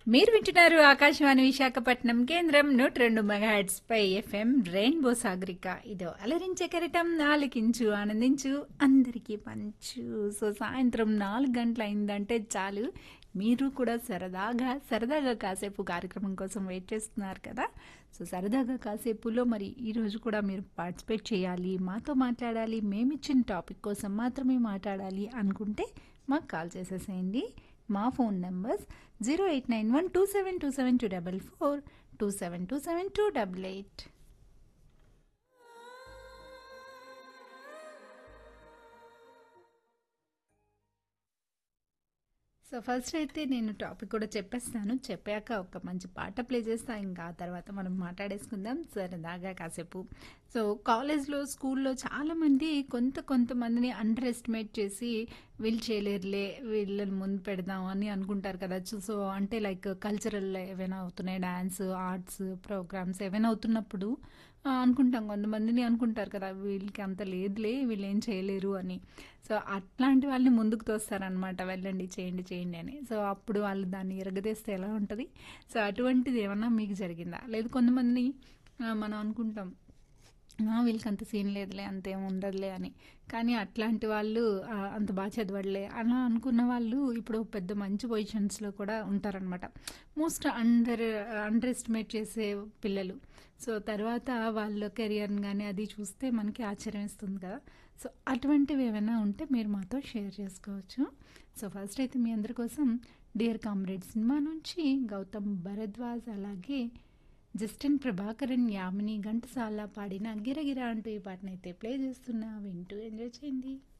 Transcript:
మీరు వింటున్నారు ఆకాశవాణి విశాఖపట్నం కేంద్రం 102 మెగాహెర్ట్జ్ పై ఎఫ్ఎం రెయిన్బో సాగరిక. ఇదో అలరించే కెరటం, ఆలకించు ఆనందించు అందరికీ పంచు. సో సాయంత్రం 4 గంటలు అయిందంటే చాలు, మీరు కూడా సరదాగా సరదాగా కాసేపు కార్యక్రమం కోసం వెయిట్ చేస్తున్నారు కదా. సో సరదాగా కాసేపులో మరి ఈరోజు కూడా మీరు పార్టిసిపేట్ చేయాలి, మాతో మాట్లాడాలి, మేమిచ్చిన టాపిక్ కోసం మాత్రమే మాట్లాడాలి అనుకుంటే మాకు కాల్ చేసేసేయండి. మా ఫోన్ నంబర్స్ 0891272724, 272728. సో ఫస్ట్ అయితే నేను టాపిక్ కూడా చెప్పేస్తాను. చెప్పాక ఒక మంచి పాట ప్లే చేస్తా. ఇంకా ఆ తర్వాత మనం మాట్లాడేసుకుందాం సరదాగా కాసేపు. సో కాలేజ్లో, స్కూల్లో చాలామంది కొంతమందిని అండర్ ఎస్టిమేట్ చేసి వీళ్ళు చేయలేరులే, వీళ్ళని ముందు పెడదాం అని అనుకుంటారు కదా. సో అంటే లైక్ కల్చరల్ ఏవైనా అవుతున్నాయి, డ్యాన్స్, ఆర్ట్స్ ప్రోగ్రామ్స్ ఏవైనా అవుతున్నప్పుడు అనుకుంటాం, కొంతమందిని అనుకుంటారు కదా, వీళ్ళకి అంత లేదులే, వీళ్ళు ఏం చేయలేరు అని. సో అట్లాంటి వాళ్ళని ముందుకు తోస్తారనమాట, వెళ్ళండి చేయండి చేయండి అని. సో అప్పుడు వాళ్ళు దాన్ని ఎరగదీస్తే ఎలా ఉంటుంది. సో అటువంటిది ఏమన్నా మీకు జరిగిందా? లేదు కొంతమంది మనం అనుకుంటాం, వీళ్ళకి అంత సీన్ లేదులే, అంతేం ఉండదులే అని. కానీ అట్లాంటి వాళ్ళు అంత బాగా చదవడలే అలా అనుకున్న వాళ్ళు ఇప్పుడు పెద్ద మంచి పొజిషన్స్లో కూడా ఉంటారనమాట. మోస్ట్ అండర్ ఎస్టిమేట్ చేసే పిల్లలు. సో తర్వాత వాళ్ళ కెరియర్ని కానీ అది చూస్తే మనకి ఆశ్చర్యం ఇస్తుంది కదా. సో అటువంటివి ఏమైనా ఉంటే మీరు మాతో షేర్ చేసుకోవచ్చు. సో ఫస్ట్ అయితే మీ అందరి కోసం డియర్ కామ్రేడ్ సినిమా నుంచి గౌతమ్ భరద్వాజ్ అలాగే జస్టిన్ ప్రభాకరన్, యామిని, ఘంటసాల పాడిన గిరగిర అంటూ ఈ పాటనైతే ప్లే చేస్తున్నా, వింటూ ఎంజాయ్ చేయండి.